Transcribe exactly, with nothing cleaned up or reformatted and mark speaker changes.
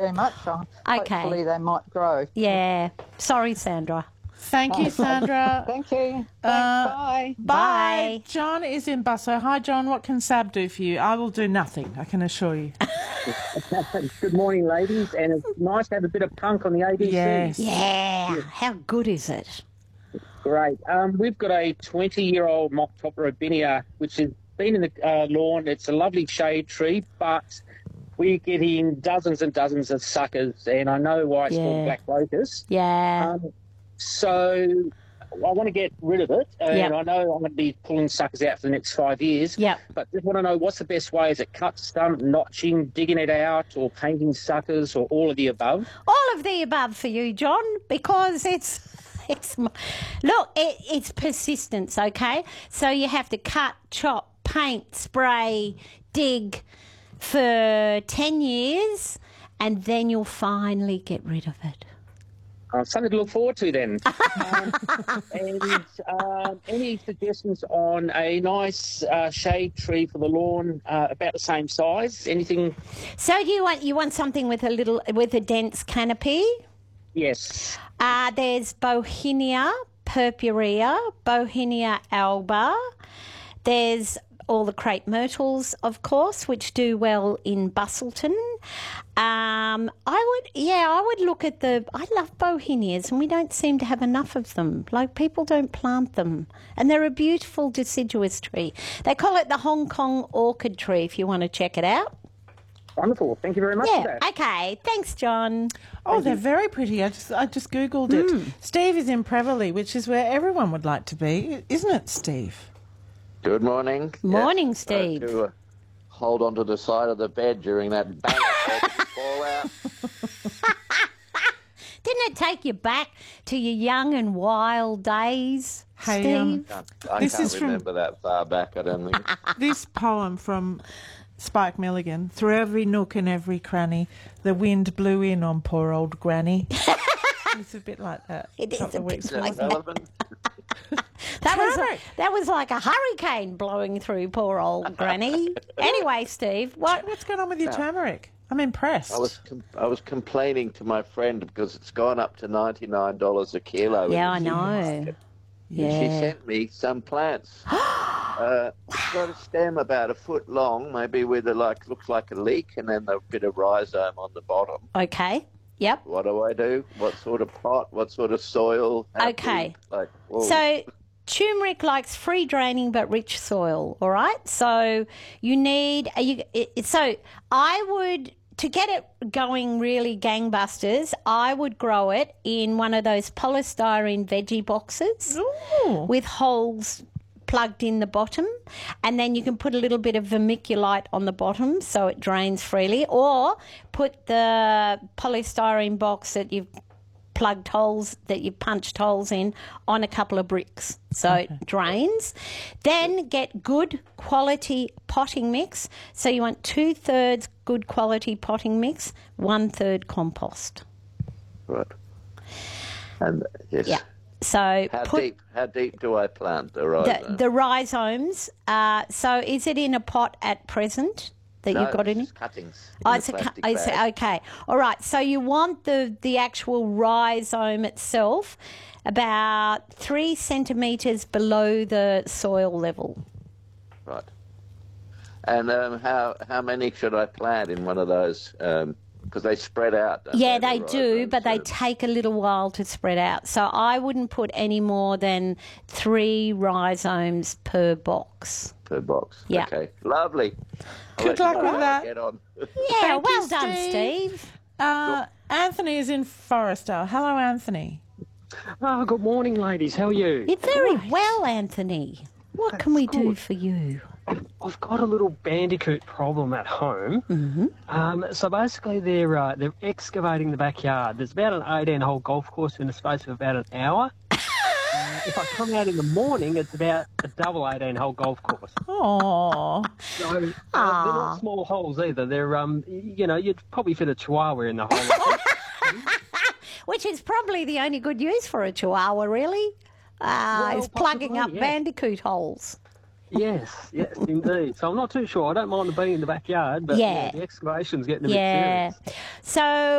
Speaker 1: very much. Uh,
Speaker 2: Okay.
Speaker 1: Hopefully they might grow.
Speaker 2: Yeah. Sorry, Sandra.
Speaker 3: Thank you, Sandra.
Speaker 1: Thank you. Thanks,
Speaker 3: Uh,
Speaker 1: bye.
Speaker 2: Bye.
Speaker 3: John is in Busso. Hi, John. What can Sab do for you? I will do nothing, I can assure you.
Speaker 4: Good morning, ladies, and it's nice to have a bit of punk on the A B C.
Speaker 3: Yes.
Speaker 2: Yeah. How good is it?
Speaker 4: Great. Um, we've got a twenty-year-old mock top robinia, which has been in the uh, lawn. It's a lovely shade tree, but we're getting dozens and dozens of suckers, and I know why it's
Speaker 2: Yeah.
Speaker 4: called black locust.
Speaker 2: Yeah.
Speaker 4: Um, so I want to get rid of it, and
Speaker 2: Yep.
Speaker 4: I know I'm going to be pulling suckers out for the next five years.
Speaker 2: Yep.
Speaker 4: But just want to know what's the best way? Is it cut stump, notching, digging it out, or painting suckers, or all of the above?
Speaker 2: All of the above for you, John, because it's it's look, it, it's persistence, okay? So you have to cut, chop, paint, spray, dig for ten years, and then you'll finally get rid of it.
Speaker 4: Uh, something to look forward to then. um, and um, any suggestions on a nice uh, shade tree for the lawn, uh, about the same size? Anything?
Speaker 2: So do you want you want something with a little with a dense canopy?
Speaker 4: Yes.
Speaker 2: Uh, there's Bohinia purpurea, Bohinia alba. There's all the crepe myrtles, of course, which do well in Bustleton. Um, I would, yeah, I would look at the. I love Bohinias, and we don't seem to have enough of them. Like, people don't plant them, and they're a beautiful deciduous tree. They call it the Hong Kong orchid tree. If you want to check it out.
Speaker 4: Wonderful. Thank you very much for
Speaker 2: Yeah.
Speaker 4: that.
Speaker 2: Okay. Thanks, John.
Speaker 3: Oh, they're very pretty. I just I just Googled it.
Speaker 2: Hmm.
Speaker 3: Steve is in Preverley, which is where everyone would like to be, isn't it, Steve?
Speaker 5: Good morning.
Speaker 2: Morning,
Speaker 5: Yes,
Speaker 2: Steve.
Speaker 5: uh, to, uh, hold onto the side of the bed during that bang fallout.
Speaker 2: Didn't it take you back to your young and wild days,
Speaker 3: Hey,
Speaker 2: Steve?
Speaker 3: um,
Speaker 5: I
Speaker 3: This
Speaker 5: can't
Speaker 3: is from-
Speaker 5: remember that far back, I don't think.
Speaker 3: This poem from Spike Milligan, through every nook and every cranny, the wind blew in on poor old granny. It's a bit like that.
Speaker 2: It is
Speaker 3: couple
Speaker 2: a
Speaker 3: of
Speaker 2: bit
Speaker 3: weeks
Speaker 2: like
Speaker 3: ago.
Speaker 2: that.
Speaker 5: Relevant?
Speaker 2: That was
Speaker 3: Turmeric.
Speaker 2: that was like a hurricane blowing through poor old granny. Anyway, Steve, what?
Speaker 3: What's going on with your turmeric? I'm impressed.
Speaker 5: I was com- I was complaining to my friend because it's gone up to ninety-nine dollars a kilo. in
Speaker 2: Yeah, I
Speaker 5: the
Speaker 2: know.
Speaker 5: supermarket. And she
Speaker 2: Yeah.
Speaker 5: sent me some plants. uh, it's got a stem about a foot long, maybe with a like looks like a leek, and then a bit of rhizome on the bottom.
Speaker 2: Okay. Yep.
Speaker 5: What do I do? What sort of pot? What sort of soil? How
Speaker 2: Okay.
Speaker 5: deep? Like, whoa.
Speaker 2: So turmeric likes free draining but rich soil. All right. So you need are you. It, so I would. To get it going really gangbusters, I would grow it in one of those polystyrene veggie boxes
Speaker 3: Ooh.
Speaker 2: with holes plugged in the bottom, and then you can put a little bit of vermiculite on the bottom so it drains freely, or put the polystyrene box that you've plugged holes, that you've punched holes in, on a couple of bricks so it drains. Then get good quality potting mix. So you want two-thirds good quality potting mix, one-third compost.
Speaker 5: Right. And yes.
Speaker 2: Yeah. So
Speaker 5: How
Speaker 2: put
Speaker 5: deep? How deep do I plant the
Speaker 2: the,
Speaker 5: rhizome?
Speaker 2: the rhizomes. Uh, so is it in a pot at present that
Speaker 5: no,
Speaker 2: you've got
Speaker 5: it's
Speaker 2: in it?
Speaker 5: just cuttings. in
Speaker 2: Oh,
Speaker 5: a
Speaker 2: it's a, cu-
Speaker 5: plastic
Speaker 2: it's a-
Speaker 5: bag.
Speaker 2: okay. All right. So you want the, the actual rhizome itself about three centimetres below the soil level.
Speaker 5: Right. And um, how how many should I plant in one of those? Because they spread out. don't
Speaker 2: Yeah,
Speaker 5: they,
Speaker 2: they
Speaker 5: the
Speaker 2: do, but they
Speaker 5: rhizomes?
Speaker 2: take a little while to spread out. So I wouldn't put any more than three rhizomes per box.
Speaker 5: per box.
Speaker 2: Yeah.
Speaker 5: Okay. Lovely. I'll
Speaker 3: Good
Speaker 5: let
Speaker 3: luck
Speaker 5: you know
Speaker 3: with
Speaker 5: how I
Speaker 3: that.
Speaker 5: Get on.
Speaker 2: Yeah,
Speaker 3: Thank you,
Speaker 2: well done,
Speaker 3: Steve.
Speaker 2: Steve.
Speaker 3: Uh, Anthony is in Forestdale. Hello, Anthony.
Speaker 6: Oh, good morning, ladies. How are you?
Speaker 2: You're very well, Anthony. What can we do
Speaker 6: good.
Speaker 2: for you?
Speaker 6: I've got a little bandicoot problem at home. Mm-hmm. Um, so basically, they're uh, they're excavating the backyard. There's about an eighteen-hole golf course in the space of about an hour. uh, if I come out in the morning, it's about a double eighteen-hole golf course.
Speaker 3: Oh,
Speaker 6: So uh, they're not small holes either. They're um, y- you know, you'd probably fit a chihuahua in the hole.
Speaker 2: Which is probably the only good use for a chihuahua, really, uh,
Speaker 6: Well,
Speaker 2: is plugging
Speaker 6: possibly,
Speaker 2: up
Speaker 6: yeah.
Speaker 2: bandicoot holes.
Speaker 6: Yes, yes, indeed. So I'm not too sure. I don't mind them being in the backyard, but
Speaker 2: Yeah.
Speaker 6: yeah, the excavation's getting a bit
Speaker 2: Yeah.
Speaker 6: serious.
Speaker 2: So